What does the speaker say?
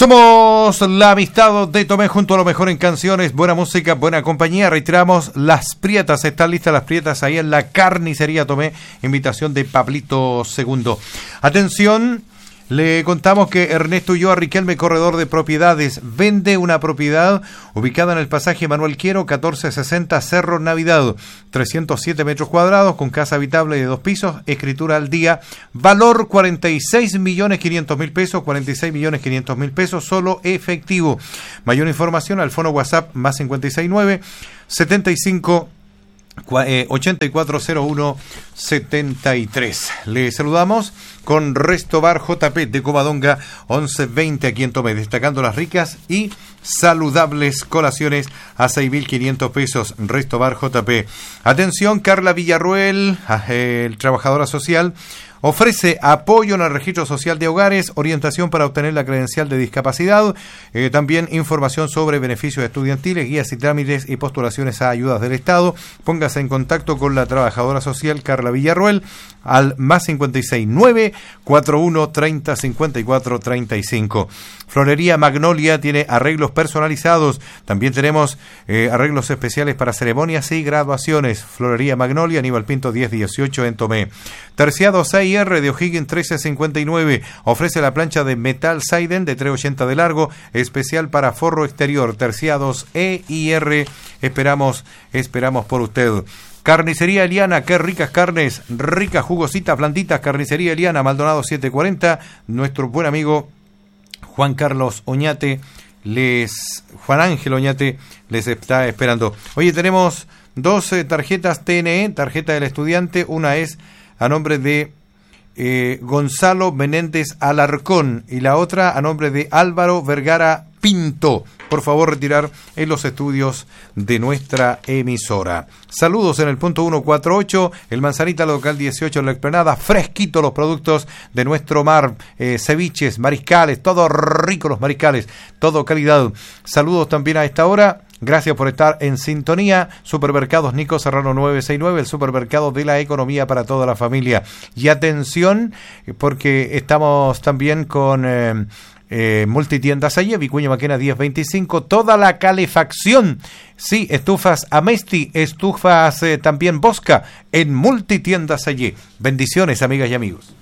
Somos la amistad de Tomé junto a lo mejor en canciones, buena música, buena compañía. Reiteramos, las Prietas, están listas las Prietas ahí en la carnicería Tomé, invitación de Pablito II. Atención, le contamos que Ernesto Ulloa Riquelme, corredor de propiedades, vende una propiedad ubicada en el pasaje Manuel Quiero, 1460 Cerro Navidad, 307 metros cuadrados, con casa habitable de 2 pisos, escritura al día, valor 46.500.000 pesos, 46.500.000 pesos, solo efectivo. Mayor información al fono WhatsApp más 569 75 840173. Le saludamos con Resto Bar JP de Covadonga 1120 aquí en Tomé, destacando las ricas y saludables colaciones a 6.500 pesos. Resto Bar JP. Atención, Carla Villarruel, el trabajadora social, ofrece apoyo en el registro social de hogares, orientación para obtener la credencial de discapacidad, también información sobre beneficios estudiantiles, guías y trámites y postulaciones a ayudas del Estado. Póngase en contacto con la trabajadora social Carla Villarruel al más 569 41 30 54 35. Florería Magnolia tiene arreglos personalizados. También tenemos arreglos especiales para ceremonias y graduaciones. Florería Magnolia, Aníbal Pinto 1018 en Tomé. Terciado 6R de O'Higgins 1359. Ofrece la plancha de metal Seiden de 380 de largo, especial para forro exterior. Terciados E y R. Esperamos por usted. Carnicería Eliana, qué ricas carnes, ricas jugositas, blanditas. Carnicería Eliana, Maldonado 740. Nuestro buen amigo Juan Ángel Oñate les está esperando. Oye, tenemos 2 tarjetas TNE, tarjeta del estudiante. Una es a nombre de Gonzalo Menéndez Alarcón y la otra a nombre de Álvaro Vergara Pinto. Por favor, retirar en los estudios de nuestra emisora. Saludos en el punto 148, el Manzanita local 18 en la Explanada. Fresquito los productos de nuestro mar, ceviches, mariscales, todo rico los mariscales, todo calidad. Saludos también a esta hora. Gracias por estar en sintonía. Supermercados Nico Serrano 969, el supermercado de la economía para toda la familia. Y atención, porque estamos también con Multitiendas Ayer, Vicuña Maquena 1025, toda la calefacción, sí, estufas Amesti, estufas también Bosca, en Multitiendas Ayer. Bendiciones, amigas y amigos.